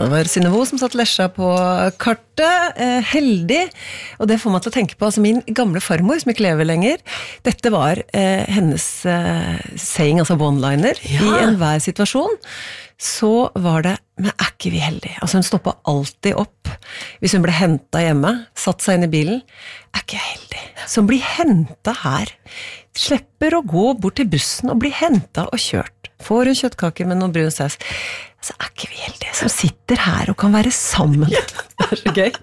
Det var Synnøve som satt lesja på kartet, heldig, og det får meg til å tenke på, altså min gamle farmor, som ikke lever lenger, dette var hennes saying, altså one-liner, i enhver situasjon, så var det, men ikke vi heldige? Altså hun stoppet alltid opp, hvis hun ble hentet hjemme, satt seg inn i bilen, ikke jeg heldig? Som blir hentet her, slipper å gå bort til bussen og bli hentet og kjørt. Får hun kjøttkaker med noen brun saus. Så ikke vi heldige som sitter her og kan være sammen. Det så gøy.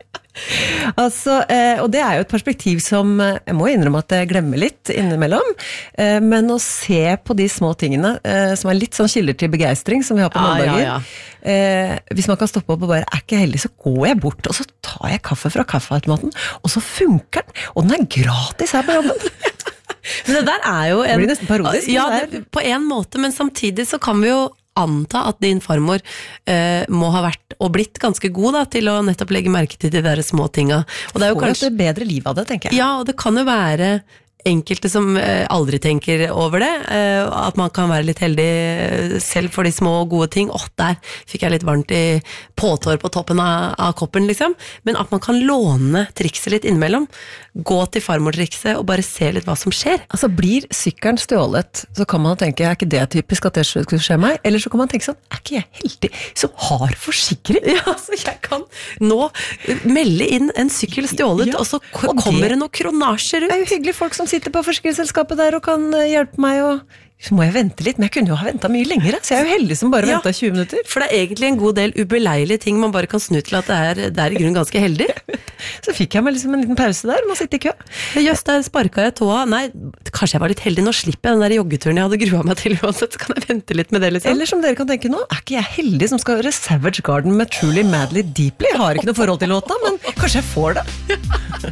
Altså, og det jo et perspektiv som jeg må innrømme at jeg glemmer litt innimellom, men å se på de små tingene som litt sånn kilder til begeistring som vi har på mandager. Hvis man kan stoppe opp og bare ikke heldig, så går jeg bort og så tar jeg kaffe fra kaffeautomaten, og så funker den, og den gratis her på jobben. Men det der jo det blir nesten parodisk. Ja, på en måte, men samtidig så kan vi jo anta at din farmor må ha vært og blitt ganske god da, til å nettopp legge merke til de der små tinga. Og det jo kanskje et bedre liv av det, tenker jeg. Ja, og det kan jo være enkelte som aldri tenker over det, at man kan være litt heldig selv for de små og gode ting. Der fikk jeg litt varmt i påtår på toppen av koppen, liksom. Men at man kan låne trikset litt innimellom, gå til farmortrikset og bare se litt hva som skjer. Altså, blir sykkelen stjålet, så kan man tenke, ikke det typisk at det skulle skje meg? Eller så kan man tenke sånn, ikke jeg heldig som har forsikring? Ja, så jeg kan nå melde inn en sykkel stjålet, og så kommer det noen kronasjer ut. Det jo hyggelige folk som sitter på forsikringsselskapet der og kan hjelpe meg, og så må jeg vente litt, men jeg kunne jo ha ventet mye lenger, så jeg jo heldig som bare ventet 20 minutter. For det egentlig en god del ubeleilige ting man bare kan snu til at det i grunnen ganske heldig. Så fikk jeg meg liksom en liten pause der, med å sitte i kø. Just der sparket jeg tåa. Nei, kanskje jeg var litt heldig, nå slipper jeg den der joggeturen jeg hadde gruet meg til uansett, så kan jeg vente litt med det liksom. Eller som dere kan tenke nå, ikke jeg heldig som skal høre Savage Garden med Truly Madly Deeply? Jeg har ikke noe forhold til låta, men kanskje jeg får det.